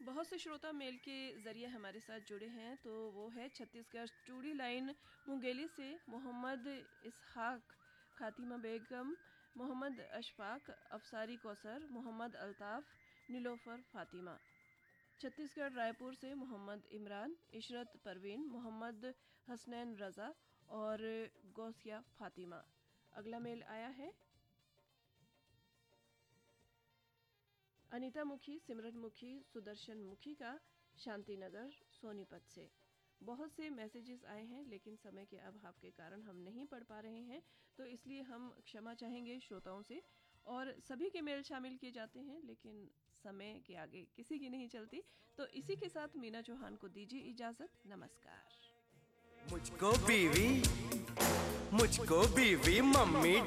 बहुत से श्रोता मेल के ज़रिए हमारे साथ जुड़े हैं, तो वो है छत्तीसगढ़ चूड़ी लाइन मुंगेली से मोहम्मद इसहाक, खातिमा बेगम, मोहम्मद अशफाक, अफसारी कौसर, मोहम्मद अल्ताफ़, नीलोफर फातिमा। छत्तीसगढ़ रायपुर से मोहम्मद इमरान, इशरत परवीन, मोहम्मद हसनैन रज़ा और गौसिया फातिमा। अगला मेल आया है अनीता मुखी, सिमरन मुखी, सुदर्शन मुखी का, शांतिनगर सोनीपत से। बहुत से मैसेजेस आए हैं लेकिन समय के अभाव के कारण हम नहीं पढ़ पा रहे हैं, तो इसलिए हम क्षमा चाहेंगे श्रोताओं से। और सभी के मेल शामिल किए जाते हैं लेकिन समय के आगे किसी की नहीं चलती, तो इसी के साथ मीना चौहान को दीजिए इजाज़त। नमस्कार। मुझको बीवी मम्मी